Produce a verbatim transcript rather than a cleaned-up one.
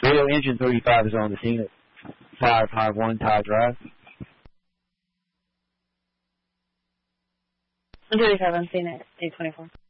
Radio Engine thirty-five is on the scene at five five one Todd Drive. thirty-five on scene at eight twenty-four.